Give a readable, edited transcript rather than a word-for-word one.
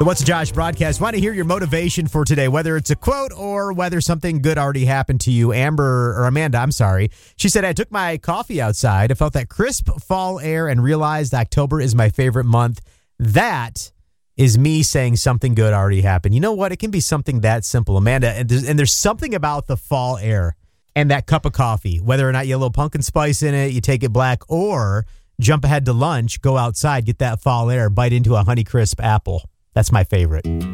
The What's Josh broadcast. Want to hear your motivation for today, whether it's a quote or whether something good already happened to you. Amanda, I'm sorry. She said, I took my coffee outside. I felt that crisp fall air and realized October is my favorite month. That is me saying something good already happened. You know what? It can be something that simple, Amanda. And there's something about the fall air and that cup of coffee, whether or not you have a little pumpkin spice in it, you take it black, or jump ahead to lunch, go outside, get that fall air, bite into a Honeycrisp apple. That's my favorite.